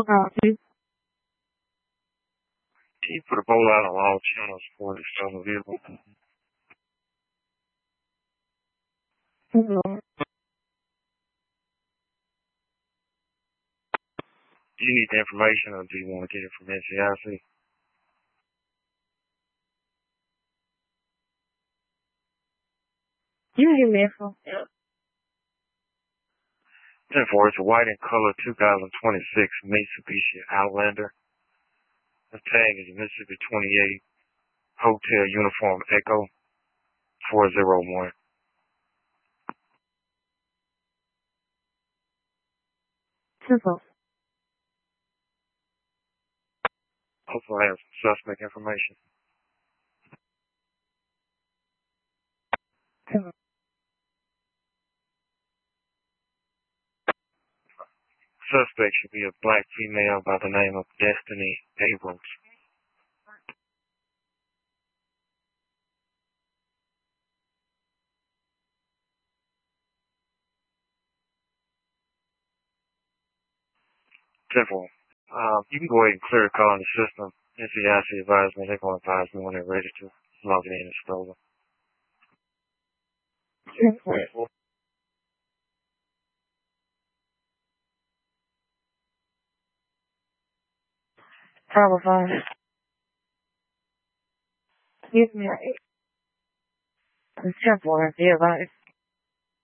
copy. Can you put a bowl out on all channels for this stolen vehicle? Mm-hmm. Do you need the information or do you want to get it from NCIC? You give me info. 10-4, it's a white in color 2026 Mitsubishi Outlander. The tag is Mississippi 28 Hotel Uniform Echo 401. Simple. Hopefully I have some suspect information. Simple. Suspect should be a black female by the name of Destiny Abrams. Simple. You can go ahead and clear a call in the system. NCIC advised me. They're going to advise me when they're ready to log it in and stolen. Simple. Probably fine. Give me a... It's simple. Be advised.